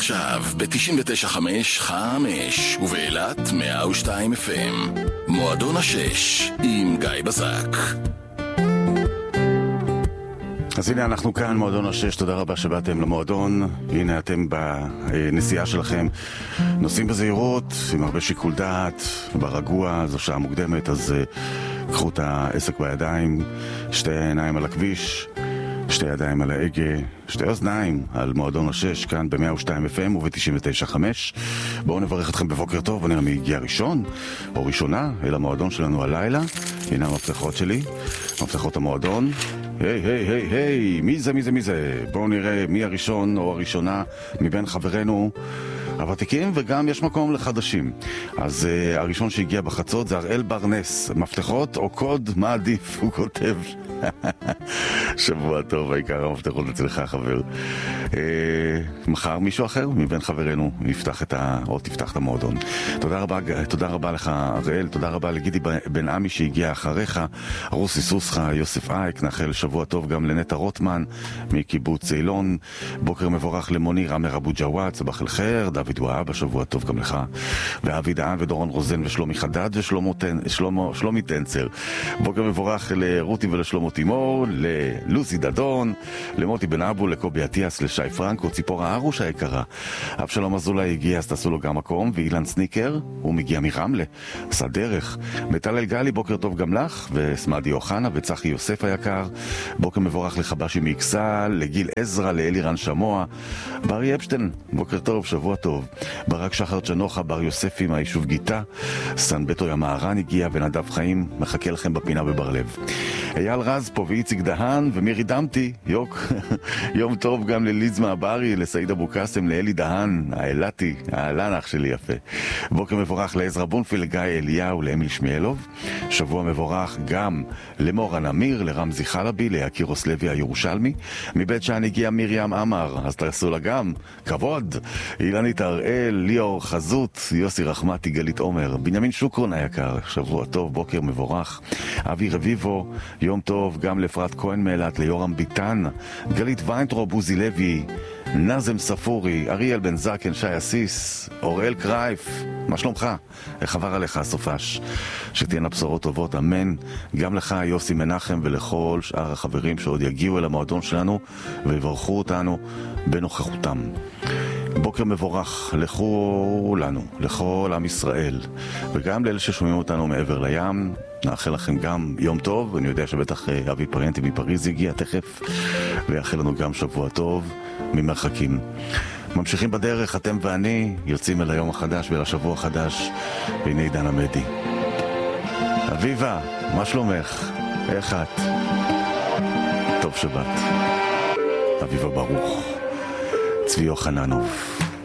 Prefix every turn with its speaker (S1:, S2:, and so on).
S1: עכשיו ב-99.5 ובאילת 102 FM. מועדון השש עם גיא בזק.
S2: אז הנה אנחנו כאן, מועדון השש, תודה רבה שבאתם למועדון. הנה אתם בנסיעה שלכם, נוסעים בזהירות, עם הרבה שיקול דעת, ברגוע, זו שעה מוקדמת, אז קחו את העסק בידיים, שתי עיניים על הכביש, שתי ידיים על ההגה, שתי אוזניים על מועדון השש, כאן ב-102 FM וב-99.5. בואו נברך אתכם בבוקר טוב, בואו נראה מי הגיע ראשון או ראשונה אל המועדון שלנו הלילה. הנה המפתחות שלי, מפתחות המועדון. היי, מי זה? בואו נראה מי הראשון או הראשונה מבין חברינו הוותיקים, וגם יש מקום לחדשים. אז הראשון שהגיע בחצות זה אראל ברנס. מפתחות או קוד, מה עדיף? הוא כותב. שבוע טוב, העיקר המפתחות אצלך חבר. מחר מישהו אחר מבין חברינו יפתח תפתח את המועדון. תודה רבה לך אראל, תודה רבה לגידי בן עמי שהגיע אחריך, רוסי סוסחה, יוסף אייק, נאחל שבוע טוב גם לנטה רוטמן מקיבוץ אילון, בוקר מבורך למוני רמר אבו ג'וואט, סבח אל חיר, דוד וואב, שבוע טוב גם לך, ואבי דהן ודורון רוזן ושלומי חדד ושלומי טנצר, בוקר מבורך לרותי ולשלמה תימור, ללוסי דדון, למוטי בן אבו, לקובי עטיאס, לשי פרנקו, ציפורה ארוש היקרה, אבשלום אזולאי הגיע, אז תעשו לו גם מקום, ואילן סניקר, הוא מגיע מרמלה, עשה דרך, מטל אלגלי, בוקר טוב גם לך, וסמדי אוחנה וצחי יוסף היקר, בוקר מבורך לחבשי מאכסל, לגיל עזרא, לאלירן שמוע, ברי אפשטיין, בוקר טוב, שבוע טוב, ברק שחר צ'נוחה, בר יוספי מהיישוב גיטה, סן בטו ימהרן הגיע, ונדב חיים מחכה לכם בפינה בבר לב. אייל רז פה ואיציק דהן ומירי דמתי, יום טוב גם לליזמה הברי, לסעיד אבו קסם, לאלי דהן, האלתי, האלן אח שלי יפה. בוקר מבורך לעזרא בונפי, לגיא אליהו, לאמיל שמיאלוב. שבוע מבורך גם למורן אמיר, לרמזי חלבי, להקירוס לוי הירושלמי. מבית שאן הגיע מרים אמר, אז תעשו לה גם כבוד. אילנית הראל, ליאור חזות, יוסי רחמתי, גלית עומר, בנימין שוקרון היקר, שבוע טוב, בוקר מבורך. אבי רביבו, יום טוב גם לפרט כהן מאלת, ליורם ביטן, גלית ויינטרוב, בוזי לוי, נזם ספורי, אריאל בן זקן, שי אסיס, אוראל קרייף, מה שלומך? איך עבר עליך הסופש? שתהיינה בשורות טובות, אמן. גם לך יוסי מנחם ולכל שאר החברים שעוד יגיעו אל המועדון שלנו ויברכו אותנו בנוכחותם. בוקר מבורך לכולנו, לכל עם ישראל, וגם לאלה ששומעים אותנו מעבר לים. נאחל לכם גם יום טוב, אני יודע שבטח אבי פריאנטי מפריז יגיע תכף, ויאחל לנו גם שבוע טוב ממרחקים. ממשיכים בדרך, אתם ואני יוצאים אל היום החדש ואל השבוע החדש, והנה עידן עמדי. אביבה, מה שלומך? איך את? טוב שבת. אביבה ברוך, צבי יוחננוב.